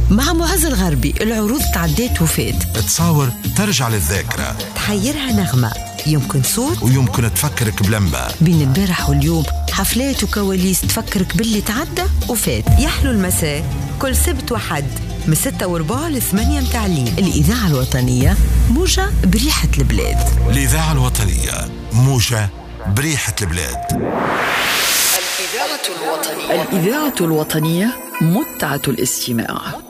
مع معز الغربي. العروض تعديت وفات، تصاور ترجع للذاكرة، تحيرها نغمة، يمكن صوت ويمكن تفكرك بلمبة. بين البارح واليوم حفلات وكواليس تفكرك باللي تعدى وفات. يحلو المساء كل سبت وحد من 6:15 ل 8 متاع الليل. الإذاعة الوطنية موجة بريحة البلاد. الإذاعة الوطنية موجة بريحة البلاد. الإذاعة الوطنية متعة الاستماع.